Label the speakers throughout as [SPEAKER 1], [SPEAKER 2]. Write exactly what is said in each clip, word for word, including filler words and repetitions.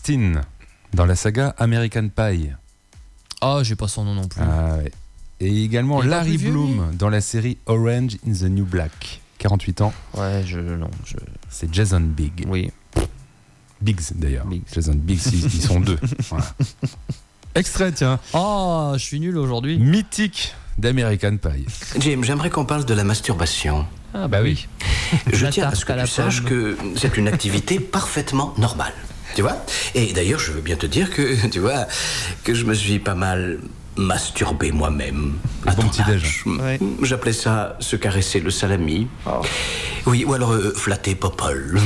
[SPEAKER 1] Kristen dans la saga American Pie.
[SPEAKER 2] Ah, oh, j'ai pas son nom non plus.
[SPEAKER 1] Ah, ouais. Et également
[SPEAKER 2] Il est
[SPEAKER 1] Larry
[SPEAKER 2] pas plus vieux,
[SPEAKER 1] Bloom dans la série Orange in the New Black. quarante-huit ans.
[SPEAKER 2] Ouais, je non, je.
[SPEAKER 1] C'est Jason Biggs.
[SPEAKER 2] Oui.
[SPEAKER 1] Biggs d'ailleurs.
[SPEAKER 2] Biggs.
[SPEAKER 1] Jason Biggs, ils, ils sont deux. Voilà. Extrait, tiens.
[SPEAKER 2] Oh, je suis nul aujourd'hui.
[SPEAKER 1] Mythique d'American Pie.
[SPEAKER 3] Jim, j'aimerais qu'on parle de la masturbation.
[SPEAKER 2] Ah bah oui.
[SPEAKER 3] Je
[SPEAKER 2] La
[SPEAKER 3] tiens à
[SPEAKER 2] tarte
[SPEAKER 3] ce que
[SPEAKER 2] à la
[SPEAKER 3] tu saches
[SPEAKER 2] pomme.
[SPEAKER 3] que c'est une activité parfaitement normale. Tu vois ? Et d'ailleurs, je veux bien te dire que, tu vois, que je me suis pas mal masturbé moi-même.
[SPEAKER 1] Un
[SPEAKER 3] à
[SPEAKER 1] bon
[SPEAKER 3] ton
[SPEAKER 1] petit déj.
[SPEAKER 3] âge.
[SPEAKER 2] Ouais.
[SPEAKER 3] J'appelais ça se caresser le salami.
[SPEAKER 2] Oh.
[SPEAKER 3] Oui, ou alors euh, flatter Popol.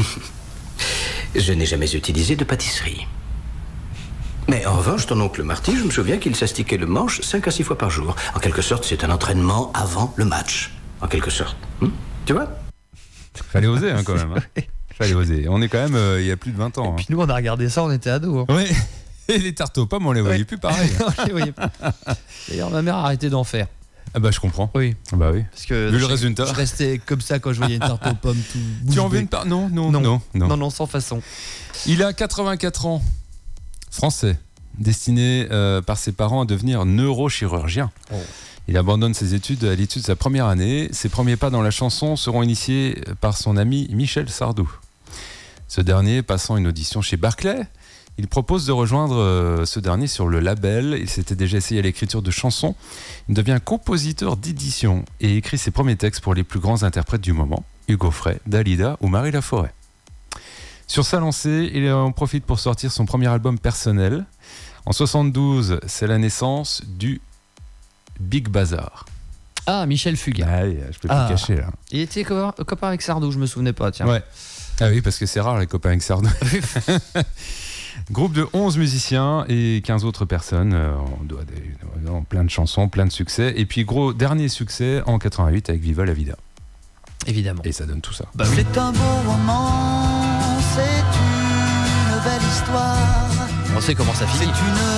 [SPEAKER 3] Je n'ai jamais utilisé de pâtisserie. Mais en revanche, ton oncle Marty, je me souviens qu'il s'astiquait le manche cinq à six fois par jour. En quelque sorte, c'est un entraînement avant le match. En quelque sorte. Hum tu vois ?
[SPEAKER 1] Fallait oser hein, quand même. Hein. Fallait oser. On est quand même euh, il y a plus de vingt ans.
[SPEAKER 2] Puis nous, on a regardé ça, on était ados. Hein.
[SPEAKER 1] Hein. Ouais. Et les tartes aux pommes, on les voyait
[SPEAKER 2] Ouais.
[SPEAKER 1] plus pareil.
[SPEAKER 2] On les voyait pas. D'ailleurs, ma mère a arrêté d'en faire.
[SPEAKER 1] Ah bah je comprends.
[SPEAKER 2] Oui.
[SPEAKER 1] Bah oui.
[SPEAKER 2] Parce que
[SPEAKER 1] Vu le
[SPEAKER 2] je,
[SPEAKER 1] résultat.
[SPEAKER 2] je restais comme ça quand je voyais une tarte aux pommes tout bouche
[SPEAKER 1] Tu en veux
[SPEAKER 2] bée.
[SPEAKER 1] une part non, non, non,
[SPEAKER 2] Non.
[SPEAKER 1] non,
[SPEAKER 2] Non, non, sans façon.
[SPEAKER 1] Il a quatre-vingt-quatre ans. Français. Destiné euh, par ses parents à devenir neurochirurgien.
[SPEAKER 2] Oh.
[SPEAKER 1] Il abandonne ses études à l'issue de sa première année. Ses premiers pas dans la chanson seront initiés par son ami Michel Sardou. Ce dernier, passant une audition chez Barclay, il propose de rejoindre euh, ce dernier sur le label. Il s'était déjà essayé à l'écriture de chansons. Il devient compositeur d'édition et écrit ses premiers textes pour les plus grands interprètes du moment, Hugo Frey, Dalida ou Marie Laforêt. Sur sa lancée, il en profite pour sortir son premier album personnel. En soixante-douze, c'est la naissance du Big Bazar.
[SPEAKER 2] Ah, Michel Fugain.
[SPEAKER 1] Ah oui, je peux plus
[SPEAKER 2] Ah.
[SPEAKER 1] le cacher là.
[SPEAKER 2] Il était copain, copain avec Sardou, je me souvenais pas, tiens.
[SPEAKER 1] Ouais. Ah oui, parce que c'est rare les copains avec Sardou. Groupe de onze musiciens et quinze autres personnes. Euh, on doit des, non, plein de chansons, plein de succès. Et puis gros dernier succès en quatre-vingt-huit avec Viva la Vida.
[SPEAKER 2] Évidemment.
[SPEAKER 1] Et ça donne tout ça.
[SPEAKER 2] Bah oui.
[SPEAKER 4] C'est un beau roman, c'est une belle histoire.
[SPEAKER 2] On sait comment ça
[SPEAKER 4] C'est
[SPEAKER 2] finit.
[SPEAKER 4] une